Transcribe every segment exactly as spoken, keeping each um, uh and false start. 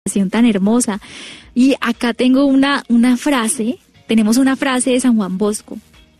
Tan hermosa. Y acá tengo una, una frase, tenemos una frase de San Juan Bosco.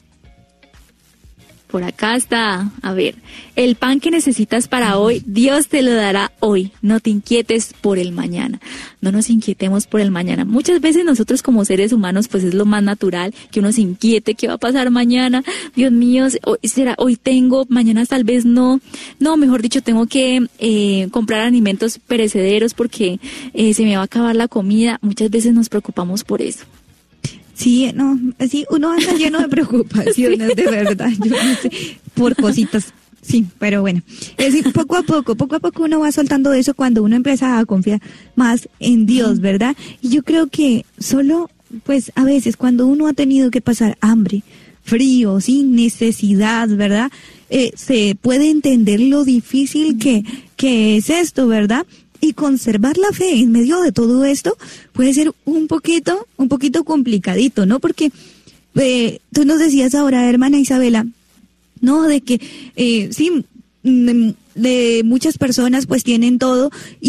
Por acá está, a ver, el pan que necesitas para hoy, Dios te lo dará hoy, no te inquietes por el mañana, no nos inquietemos por el mañana. Muchas veces nosotros como seres humanos, pues es lo más natural, que uno se inquiete, ¿qué va a pasar mañana? Dios mío, hoy, será, hoy tengo, mañana tal vez no, no, mejor dicho, tengo que eh, comprar alimentos perecederos porque eh, se me va a acabar la comida. Muchas veces nos preocupamos por eso. Sí, no, sí, uno anda lleno de preocupaciones, sí. De verdad, yo no sé, por cositas, sí, pero bueno, es decir, poco a poco, poco a poco uno va soltando eso cuando uno empieza a confiar más en Dios, ¿verdad? Y yo creo que solo, pues a veces cuando uno ha tenido que pasar hambre, frío, sin necesidad, ¿verdad? Eh, se puede entender lo difícil que, que es esto, ¿verdad? Y conservar la fe en medio de todo esto puede ser un poquito, un poquito complicadito, ¿no? Porque eh, tú nos decías ahora, hermana Isabela, ¿no? De que eh, sí, de muchas personas pues tienen todo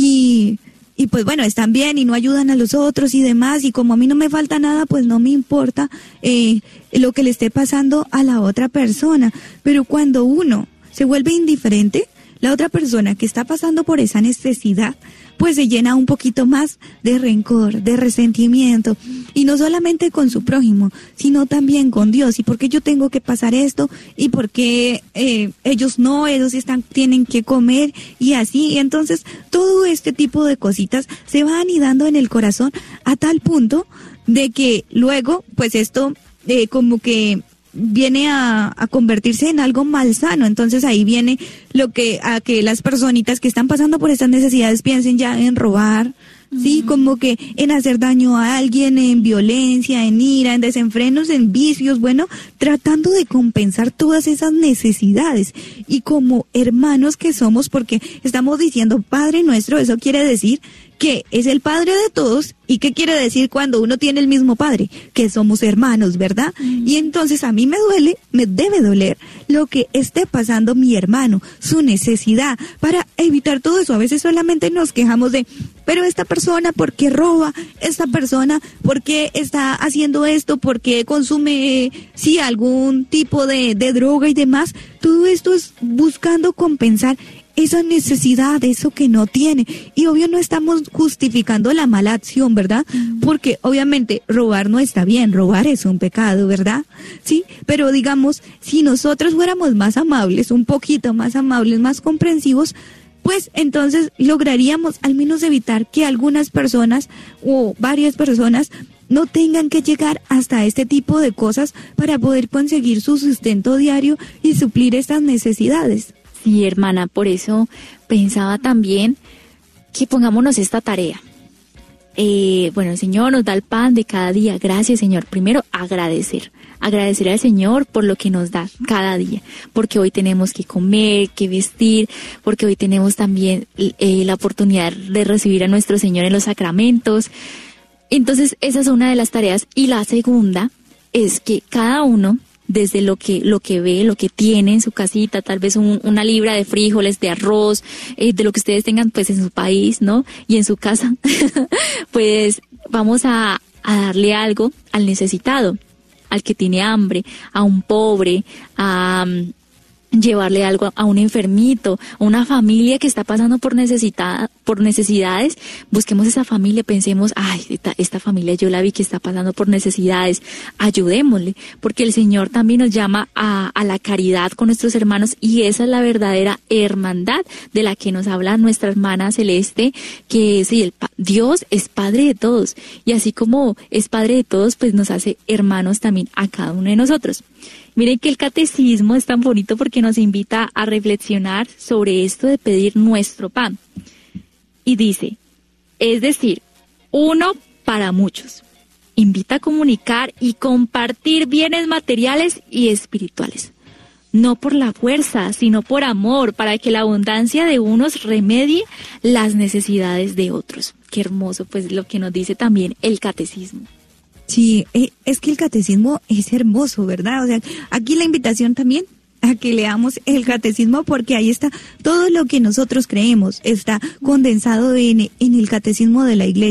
y, y pues bueno, están bien y no ayudan a los otros y demás, y como a mí no me falta nada, pues no me importa eh, lo que le esté pasando a la otra persona. Pero cuando uno se vuelve indiferente, la otra persona que está pasando por esa necesidad, pues se llena un poquito más de rencor, de resentimiento, y no solamente con su prójimo, sino también con Dios. ¿Y por qué yo tengo que pasar esto? ¿Y por qué eh, ellos no? Ellos están, tienen que comer, y así. Y entonces, todo este tipo de cositas se van anidando en el corazón a tal punto de que luego, pues esto eh, como que viene a, a convertirse en algo malsano. Entonces ahí viene lo que a que las personitas que están pasando por estas necesidades piensen ya en robar, uh-huh. Sí, como que en hacer daño a alguien, en violencia, en ira, en desenfrenos, en vicios, bueno, tratando de compensar todas esas necesidades. Y como hermanos que somos, porque estamos diciendo Padre Nuestro, eso quiere decir que es el Padre de todos. ¿Y qué quiere decir cuando uno tiene el mismo Padre? Que somos hermanos, ¿verdad? Mm. Y entonces a mí me duele, me debe doler lo que esté pasando mi hermano, su necesidad, para evitar todo eso. A veces solamente nos quejamos de, pero esta persona, ¿por qué roba? Esta persona, ¿por qué está haciendo esto? ¿Por qué consume, sí, algún tipo de, de droga y demás? Todo esto es buscando compensar esa necesidad, eso que no tiene. Y obvio no estamos justificando la mala acción, ¿verdad? Mm. Porque obviamente robar no está bien, robar es un pecado, ¿verdad? Sí, pero digamos, si nosotros fuéramos más amables, un poquito más amables, más comprensivos, pues entonces lograríamos al menos evitar que algunas personas o varias personas no tengan que llegar hasta este tipo de cosas para poder conseguir su sustento diario y suplir estas necesidades. Sí, hermana, por eso pensaba también que pongámonos esta tarea. Eh, bueno, el Señor nos da el pan de cada día. Gracias, Señor. Primero, agradecer. Agradecer al Señor por lo que nos da cada día. Porque hoy tenemos que comer, que vestir, porque hoy tenemos también eh, la oportunidad de recibir a nuestro Señor en los sacramentos. Entonces, esa es una de las tareas. Y la segunda es que cada uno, desde lo que lo que ve, lo que tiene en su casita, tal vez un, una libra de frijoles, de arroz, eh, de lo que ustedes tengan pues en su país, ¿no? Y en su casa, pues vamos a, a darle algo al necesitado, al que tiene hambre, a un pobre, a um, llevarle algo a un enfermito, a una familia que está pasando por necesidad, por necesidades. Busquemos esa familia, pensemos, ay, esta, esta familia yo la vi que está pasando por necesidades, ayudémosle, porque el Señor también nos llama a, a la caridad con nuestros hermanos, y esa es la verdadera hermandad de la que nos habla nuestra hermana Celeste, que sí, el, Dios es Padre de todos, y así como es Padre de todos, pues nos hace hermanos también a cada uno de nosotros. Miren que el catecismo es tan bonito porque nos invita a reflexionar sobre esto de pedir nuestro pan. Y dice, es decir, uno para muchos. Invita a comunicar y compartir bienes materiales y espirituales. No por la fuerza, sino por amor, para que la abundancia de unos remedie las necesidades de otros. Qué hermoso, pues, lo que nos dice también el catecismo. Sí, es que el catecismo es hermoso, ¿verdad? O sea, aquí la invitación también a que leamos el catecismo, porque ahí está todo lo que nosotros creemos, está condensado en, en el catecismo de la Iglesia.